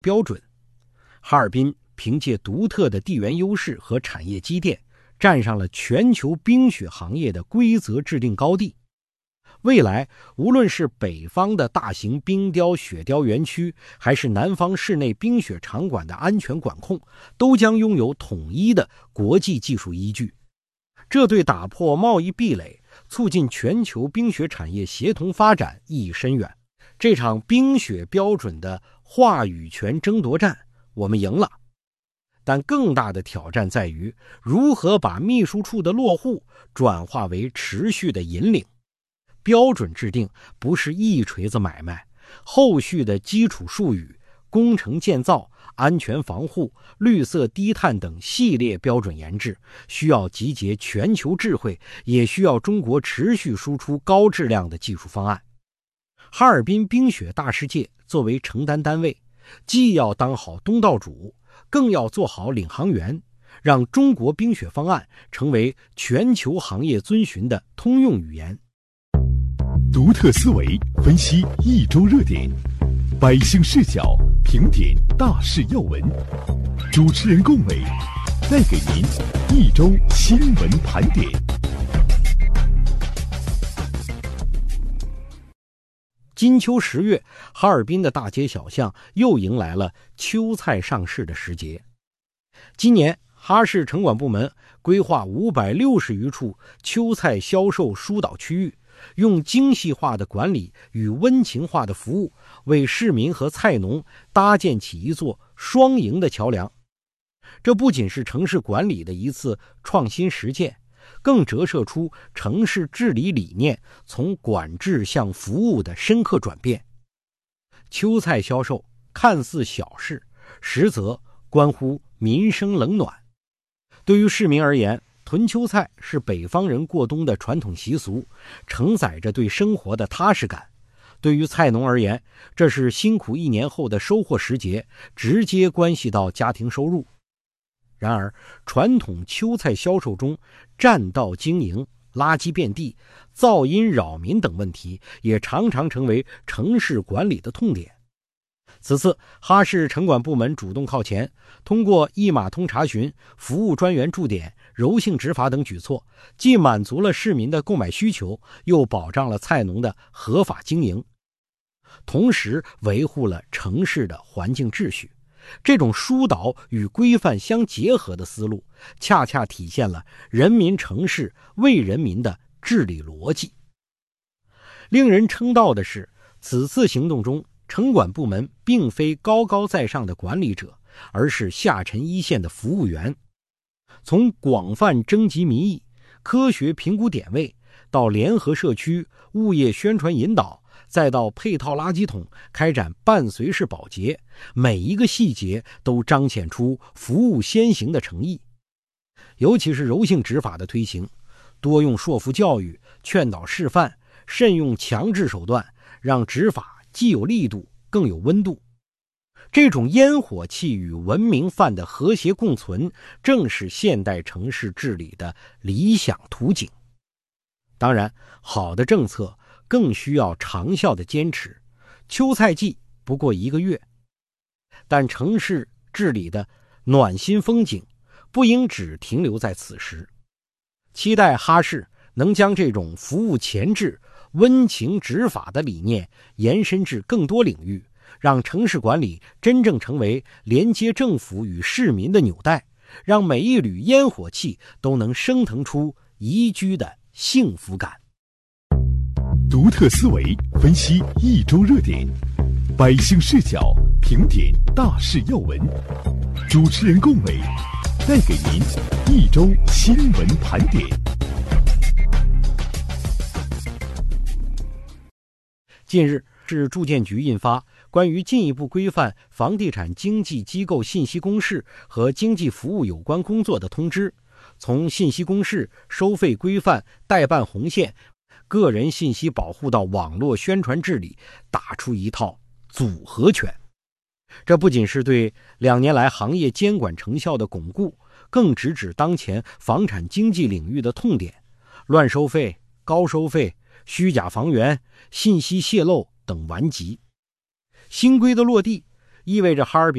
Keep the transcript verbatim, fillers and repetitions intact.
标准。哈尔滨凭借独特的地缘优势和产业积淀，站上了全球冰雪行业的规则制定高地。未来，无论是北方的大型冰雕、雪雕园区，还是南方室内冰雪场馆的安全管控，都将拥有统一的国际技术依据。这对打破贸易壁垒，促进全球冰雪产业协同发展意义深远。这场冰雪标准的话语权争夺战，我们赢了。但更大的挑战在于，如何把秘书处的落户转化为持续的引领。标准制定不是一锤子买卖，后续的基础术语、工程建造、安全防护、绿色低碳等系列标准研制，需要集结全球智慧，也需要中国持续输出高质量的技术方案。哈尔滨冰雪大世界作为承担单位，既要当好东道主，更要做好领航员，让中国冰雪方案成为全球行业遵循的通用语言。 独特思维分析一周热点，百姓视角评点大事要闻，主持人龚伟带给您一周新闻盘点。 金秋十月，哈尔滨的大街小巷又迎来了秋菜上市的时节。今年哈市城管部门规划五百六十余处秋菜销售疏导区域，用精细化的管理与温情化的服务，为市民和菜农搭建起一座双赢的桥梁。这不仅是城市管理的一次创新实践，更折射出城市治理理念从管制向服务的深刻转变。秋菜销售看似小事，实则关乎民生冷暖。对于市民而言，囤秋菜是北方人过冬的传统习俗，承载着对生活的踏实感。对于菜农而言，这是辛苦一年后的收获时节，直接关系到家庭收入。然而，传统秋菜销售中，占道经营、垃圾遍地、噪音扰民等问题，也常常成为城市管理的痛点。此次哈市城管部门主动靠前，通过一码通查询、服务专员驻点、柔性执法等举措，既满足了市民的购买需求，又保障了菜农的合法经营，同时维护了城市的环境秩序。这种疏导与规范相结合的思路，恰恰体现了人民城市为人民的治理逻辑。令人称道的是，此次行动中，城管部门并非高高在上的管理者，而是下沉一线的服务员。从广泛征集民意、科学评估点位，到联合社区物业宣传引导，再到配套垃圾桶开展伴随式保洁，每一个细节都彰显出服务先行的诚意。尤其是柔性执法的推行，多用说服教育、劝导示范，慎用强制手段，让执法既有力度更有温度。这种烟火气与文明范的和谐共存，正是现代城市治理的理想图景。当然，好的政策更需要长效的坚持。秋菜季不过一个月，但城市治理的暖心风景不应只停留在此时。期待哈市能将这种服务前置、温情执法的理念延伸至更多领域，让城市管理真正成为连接政府与市民的纽带，让每一缕烟火气都能升腾出宜居的幸福感。 独特思维分析一周热点，百姓视角评点大事要闻，主持人龚伟带给您一周新闻盘点。 近日，市住建局印发关于进一步规范房地产经纪机构信息公示和经纪服务有关工作的通知，从信息公示、收费规范、代办红线、个人信息保护到网络宣传治理，打出一套组合拳。这不仅是对两年来行业监管成效的巩固，更直指当前房产经纪领域的痛点：乱收费、高收费、虚假房源、信息泄露等顽疾。新规的落地， 意味着哈尔滨